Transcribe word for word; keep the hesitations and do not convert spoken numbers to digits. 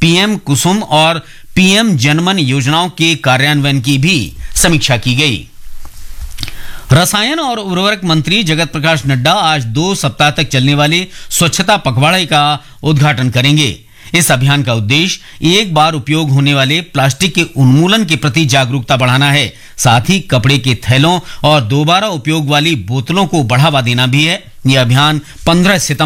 PM कुसुम और PM जनमन योजनाओं के कार्यान्वयन की भी समीक्षा की गई। रसायन और उर्वरक मंत्री जगत प्रकाश नड्डा आज दो सप्ताह तक चलने वाले स्वच्छता पखवाड़े का उद्घाटन करेंगे। इस अभियान का उद्देश्य एक बार उपयोग होने वाले प्लास्टिक के उन्मूलन के प्रति जागरूकता बढ़ाना है। साथ ही कपड़े के थैलों और दोबारा उपयोग वाली बोतलों को बढ़ावा देना भी है। यह अभियान पंद्रह सितंबर